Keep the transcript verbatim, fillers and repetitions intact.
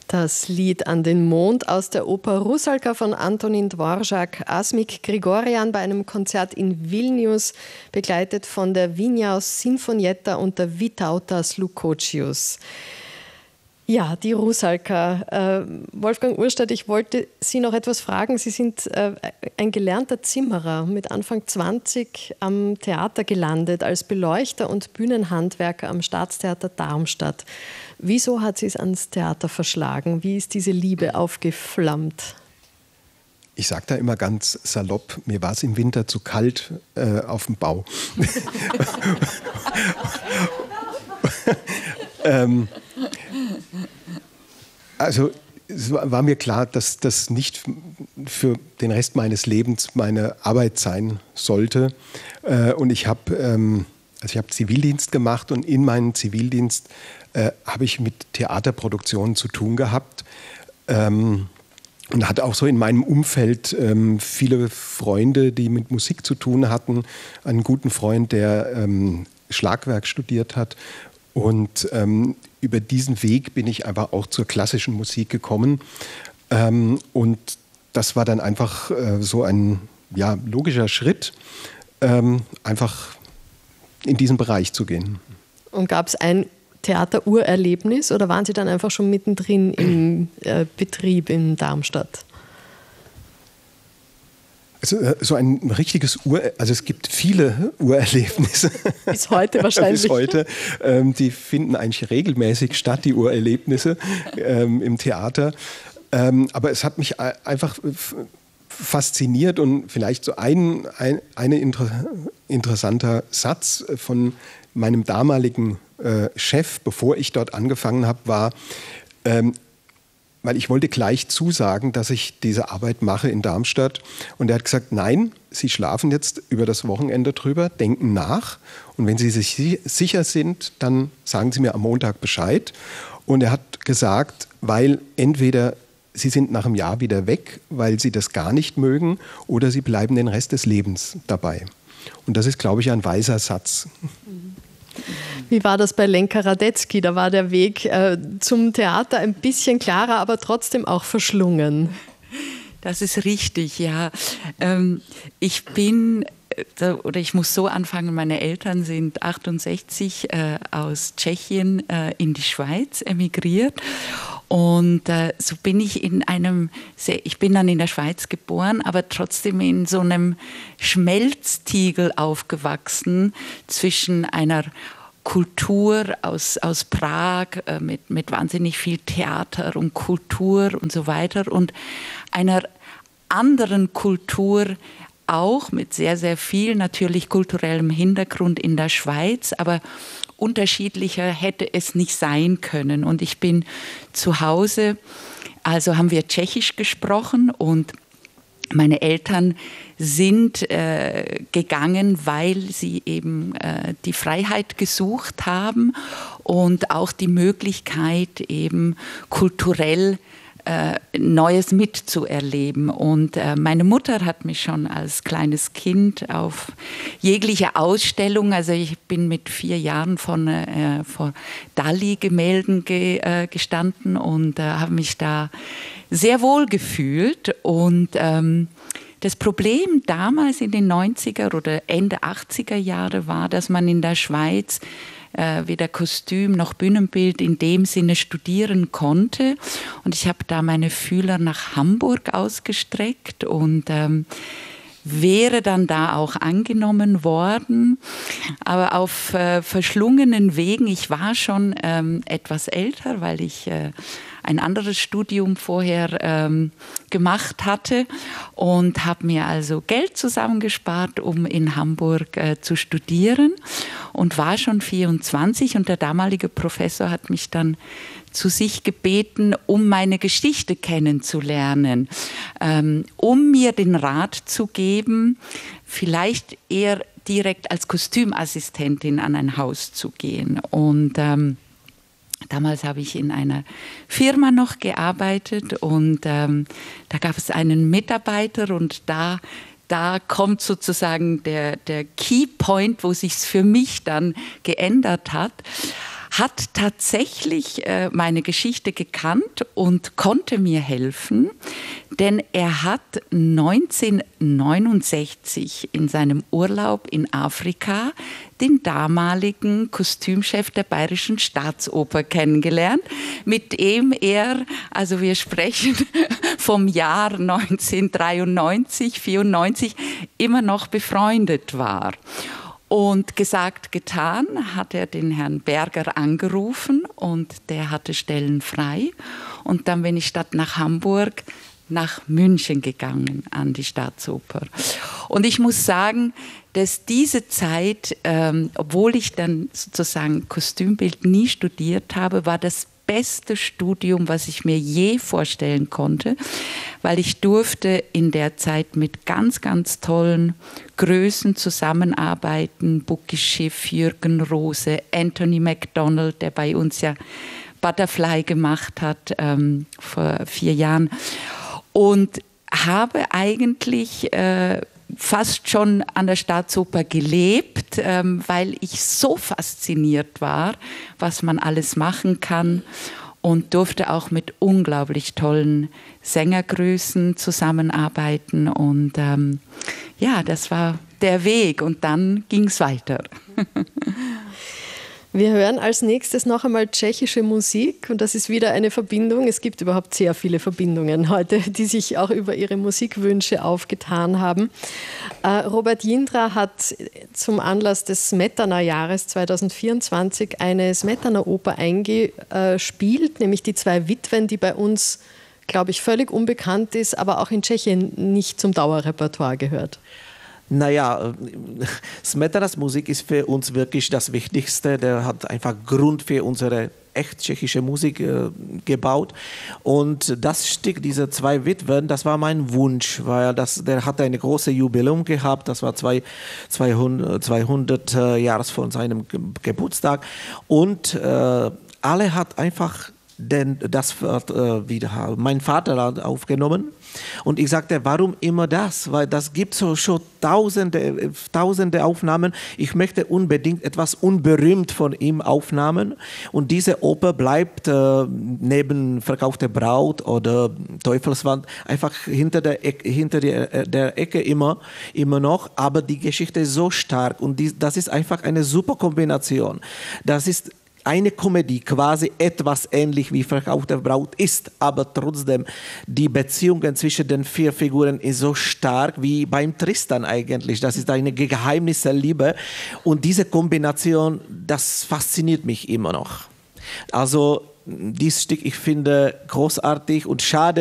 Das Lied An den Mond aus der Oper Rusalka von Antonin Dvorak, Asmik Grigorian bei einem Konzert in Vilnius, begleitet von der Vilnius Sinfonietta und der Vytautas Lukočius. Ja, die Rusalka. Äh, Wolfgang Urstadt, ich wollte Sie noch etwas fragen. Sie sind äh, ein gelernter Zimmerer, mit Anfang zwanzig am Theater gelandet, als Beleuchter und Bühnenhandwerker am Staatstheater Darmstadt. Wieso hat Sie es ans Theater verschlagen? Wie ist diese Liebe aufgeflammt? Ich sage da immer ganz salopp, mir war es im Winter zu kalt äh, auf dem Bau. ähm, also es war mir klar, dass das nicht für den Rest meines Lebens meine Arbeit sein sollte. Äh, und ich habe ähm, also ich habe Zivildienst gemacht und in meinem Zivildienst äh, habe ich mit Theaterproduktionen zu tun gehabt. Ähm, und hatte auch so in meinem Umfeld ähm, viele Freunde, die mit Musik zu tun hatten. Einen guten Freund, der ähm, Schlagwerk studiert hat. Und ähm, über diesen Weg bin ich einfach auch zur klassischen Musik gekommen. Ähm, und das war dann einfach äh, so ein ja, logischer Schritt, ähm, einfach in diesen Bereich zu gehen. Und gab es ein Theater-Urerlebnis oder waren Sie dann einfach schon mittendrin im äh, Betrieb in Darmstadt? Also, so ein richtiges Ur... Also es gibt viele Urerlebnisse. Bis heute wahrscheinlich. Bis heute. Ähm, die finden eigentlich regelmäßig statt, die Urerlebnisse ähm, im Theater. Ähm, aber es hat mich einfach fasziniert und vielleicht so ein, ein eine inter, interessanter Satz von meinem damaligen äh, Chef, bevor ich dort angefangen habe, war... Ähm, weil ich wollte gleich zusagen, dass ich diese Arbeit mache in Darmstadt. Und er hat gesagt, nein, Sie schlafen jetzt über das Wochenende drüber, denken nach. Und wenn Sie sich sicher sind, dann sagen Sie mir am Montag Bescheid. Und er hat gesagt, weil entweder Sie sind nach einem Jahr wieder weg, weil Sie das gar nicht mögen, oder Sie bleiben den Rest des Lebens dabei. Und das ist, glaube ich, ein weiser Satz. Wie war das bei Lenka Radetzky? Da war der Weg äh, zum Theater ein bisschen klarer, aber trotzdem auch verschlungen. Das ist richtig, ja. Ähm, ich bin, äh, oder ich muss so anfangen, meine Eltern sind achtundsechzig äh, aus Tschechien äh, in die Schweiz emigriert. Und äh, so bin ich in einem, sehr, ich bin dann in der Schweiz geboren, aber trotzdem in so einem Schmelztiegel aufgewachsen zwischen einer Kultur aus, aus Prag äh, mit, mit wahnsinnig viel Theater und Kultur und so weiter und einer anderen Kultur auch mit sehr, sehr viel natürlich kulturellem Hintergrund in der Schweiz, aber unterschiedlicher hätte es nicht sein können. Und ich bin zu Hause, also haben wir Tschechisch gesprochen und meine Eltern sind äh, gegangen, weil sie eben äh, die Freiheit gesucht haben und auch die Möglichkeit, eben kulturell äh, Neues mitzuerleben. Und äh, meine Mutter hat mich schon als kleines Kind auf jegliche Ausstellung, also ich bin mit vier Jahren von, äh, vor Dali-Gemälden ge, äh, gestanden und äh, habe mich da sehr wohl gefühlt. Und ähm, das Problem damals in den neunziger oder Ende achtziger Jahre war, dass man in der Schweiz äh, weder Kostüm noch Bühnenbild in dem Sinne studieren konnte. Und ich habe da meine Fühler nach Hamburg ausgestreckt und ähm, wäre dann da auch angenommen worden, aber auf äh, verschlungenen Wegen. Ich war schon ähm, etwas älter, weil ich äh, ein anderes Studium vorher ähm, gemacht hatte und habe mir also Geld zusammengespart, um in Hamburg äh, zu studieren und war schon vierundzwanzig und der damalige Professor hat mich dann zu sich gebeten, um meine Geschichte kennenzulernen, ähm, um mir den Rat zu geben, vielleicht eher direkt als Kostümassistentin an ein Haus zu gehen. Und ähm, damals habe ich in einer Firma noch gearbeitet und ähm, da gab es einen Mitarbeiter und da Da kommt sozusagen der, der Key Point, wo sich es für mich dann geändert hat. hat tatsächlich äh, meine Geschichte gekannt und konnte mir helfen, denn er hat neunzehnhundertneunundsechzig in seinem Urlaub in Afrika den damaligen Kostümchef der Bayerischen Staatsoper kennengelernt, mit dem er, also wir sprechen vom Jahr neunzehnhundertdreiundneunzig, vierundneunzig, immer noch befreundet war. Und gesagt, getan, hat er den Herrn Berger angerufen und der hatte Stellen frei. Und dann bin ich statt nach Hamburg nach München gegangen an die Staatsoper. Und ich muss sagen, dass diese Zeit, ähm, obwohl ich dann sozusagen Kostümbild nie studiert habe, war das beste Studium, was ich mir je vorstellen konnte, weil ich durfte in der Zeit mit ganz, ganz tollen Größen zusammenarbeiten. Bucky Schiff, Jürgen Rose, Anthony MacDonald, der bei uns ja Butterfly gemacht hat ähm, vor vier Jahren. Und habe eigentlich äh, fast schon an der Staatsoper gelebt, ähm, weil ich so fasziniert war, was man alles machen kann, und durfte auch mit unglaublich tollen Sängergrößen zusammenarbeiten. Und ähm, ja, das war der Weg und dann ging es weiter. Wir hören als nächstes noch einmal tschechische Musik und das ist wieder eine Verbindung. Es gibt überhaupt sehr viele Verbindungen heute, die sich auch über ihre Musikwünsche aufgetan haben. Äh, Robert Jindra hat zum Anlass des Smetana-Jahres zweitausendvierundzwanzig eine Smetana-Oper eingespielt, nämlich die zwei Witwen, die bei uns, glaube ich, völlig unbekannt ist, aber auch in Tschechien nicht zum Dauerrepertoire gehört. Naja, Smetanas Musik ist für uns wirklich das Wichtigste. Der hat einfach Grund für unsere echt tschechische Musik äh, gebaut. Und das Stück, diese zwei Witwen, das war mein Wunsch, weil das, der hatte eine große Jubiläum gehabt. Das war zwei, zweihundert, zweihundert äh, Jahre von seinem Ge Geburtstag. Und äh, alle hat einfach den, das äh, wieder, mein Vater hat aufgenommen. Und ich sagte, warum immer das? Weil das gibt so schon tausende, tausende Aufnahmen. Ich möchte unbedingt etwas unberühmt von ihm aufnehmen. Und diese Oper bleibt äh, neben Verkaufte Braut oder Teufelswand einfach hinter der Ecke, hinter der, der Ecke immer, immer noch. Aber die Geschichte ist so stark und die, das ist einfach eine super Kombination. Das ist eine Komödie, quasi etwas ähnlich wie Verkaufte Braut ist, aber trotzdem die Beziehungen zwischen den vier Figuren ist so stark wie beim Tristan eigentlich. Das ist eine Geheimnisse Liebe und diese Kombination, das fasziniert mich immer noch. Also dieses Stück, ich finde großartig und schade,